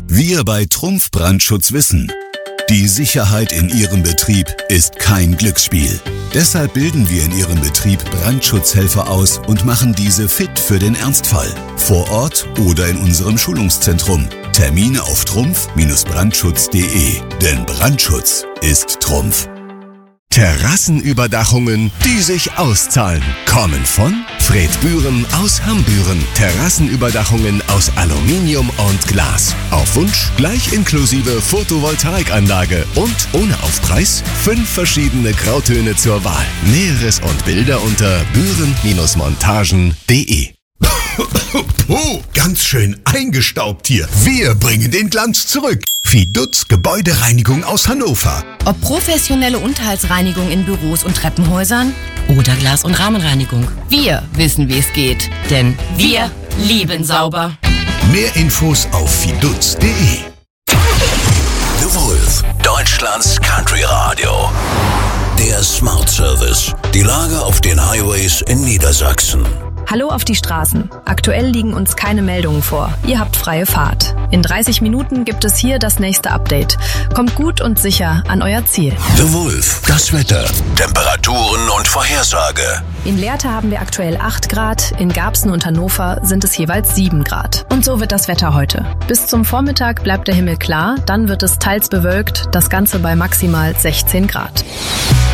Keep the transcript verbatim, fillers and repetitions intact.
Wir bei Trumpf Brandschutz wissen, die Sicherheit in Ihrem Betrieb ist kein Glücksspiel. Deshalb bilden wir in Ihrem Betrieb Brandschutzhelfer aus und machen diese fit für den Ernstfall. Vor Ort oder in unserem Schulungszentrum. Termine auf trumpf Brandschutz punkt de. Denn Brandschutz ist Trumpf. Terrassenüberdachungen, die sich auszahlen, kommen von Fred Bühren aus Hambüren. Terrassenüberdachungen aus Aluminium und Glas. Auf Wunsch gleich inklusive Photovoltaikanlage und ohne Aufpreis fünf verschiedene Grautöne zur Wahl. Näheres und Bilder unter bühren Montagen punkt de. Puh, ganz schön eingestaubt hier. Wir bringen den Glanz zurück. Fidutz Gebäudereinigung aus Hannover. Ob professionelle Unterhaltsreinigung in Büros und Treppenhäusern oder Glas- und Rahmenreinigung. Wir wissen, wie es geht. Denn wir lieben sauber. Mehr Infos auf fidutz punkt de. The Wolf, Deutschlands Country Radio. Der Smart Service. Die Lage auf den Highways in Niedersachsen. Hallo auf die Straßen. Aktuell liegen uns keine Meldungen vor. Ihr habt freie Fahrt. In dreißig Minuten gibt es hier das nächste Update. Kommt gut und sicher an euer Ziel. The Wolf, das Wetter, Temperaturen und Vorhersage. In Lehrte haben wir aktuell acht Grad, in Garbsen und Hannover sind es jeweils sieben Grad. Und so wird das Wetter heute. Bis zum Vormittag bleibt der Himmel klar, dann wird es teils bewölkt, das Ganze bei maximal sechzehn Grad.